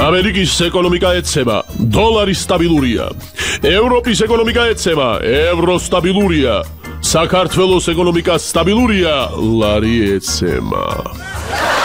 ამერიკის ეკონომიკა ეცემა, დოლარი სტაბილურია. ევროპის ეკონომიკა ეცემა, ევრო სტაბილურია. საქართველოს ეკონომიკა სტაბილურია, ლარი ეცემა.